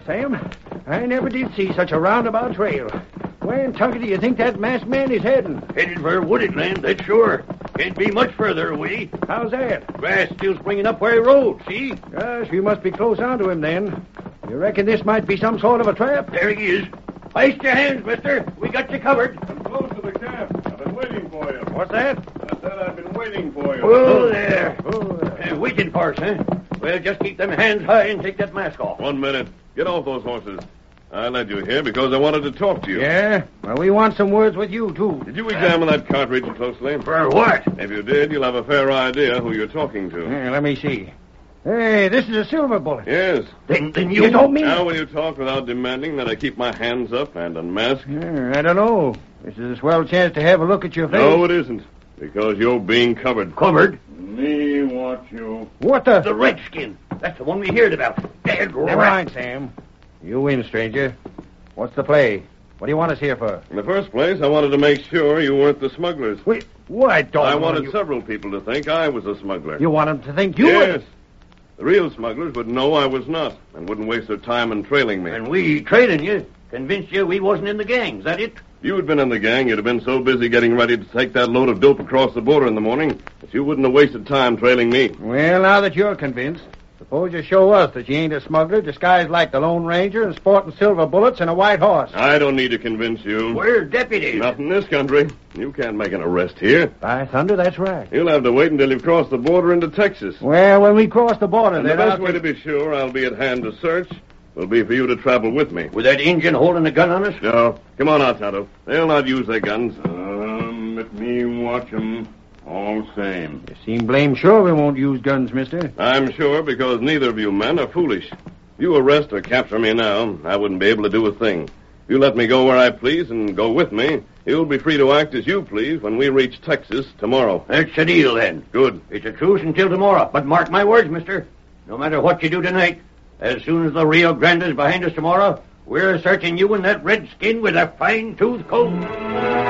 Sam, I never did see such a roundabout trail. Where in Tucker do you think that masked man is heading? Headed for wooded land, that's sure. Can't be much further away. How's that? Grass still springing up where he rode, see? Gosh, we must be close onto him then. You reckon this might be some sort of a trap? There he is. Hoist your hands, mister. We got you covered. I'm close to the camp. I've been waiting for you. What's that? I said I've been waiting for you. Oh, there. Waiting for us, huh? Well, just keep them hands high and take that mask off. 1 minute. Get off those horses. I led you here because I wanted to talk to you. Yeah? Well, we want some words with you, too. Did you examine that cartridge closely? For what? If you did, you'll have a fair idea who you're talking to. Let me see. Hey, this is a silver bullet. Yes. Then You don't mean... Now will you talk without demanding that I keep my hands up and unmask? I don't know. This is a swell chance to have a look at your face. No, it isn't. Because you're being covered. Covered? Me watch you. What the... The redskin. That's the one we heard about. Dead Never mind, Sam. You win, stranger. What's the play? What do you want us here for? In the first place, I wanted to make sure you weren't the smugglers. Wait, what? I wanted several people to think I was a smuggler. You want them to think you Yes. The real smugglers would know I was not and wouldn't waste their time in trailing me. And we trailing you. Convinced you we wasn't in the gang. Is that it? If you had been in the gang, you'd have been so busy getting ready to take that load of dope across the border in the morning that you wouldn't have wasted time trailing me. Well, now that you're convinced, suppose you show us that you ain't a smuggler disguised like the Lone Ranger and sporting silver bullets and a white horse. I don't need to convince you. We're deputies. Not in this country. You can't make an arrest here. By thunder, that's right. You'll have to wait until you've crossed the border into Texas. Well, when we cross the border, And then the best I'll way to be sure I'll be at hand to search will be for you to travel with me. With that Indian holding a gun on us? No. Come on out, Tonto. They'll not use their guns. Let me watch 'em. All same. You seem blame sure we won't use guns, mister. I'm sure because neither of you men are foolish. If you arrest or capture me now, I wouldn't be able to do a thing. If you let me go where I please and go with me, you'll be free to act as you please when we reach Texas tomorrow. That's the deal, then. Good. It's a truce until tomorrow. But mark my words, mister. No matter what you do tonight, as soon as the Rio Grande is behind us tomorrow, we're searching you in that redskin with a fine-tooth comb.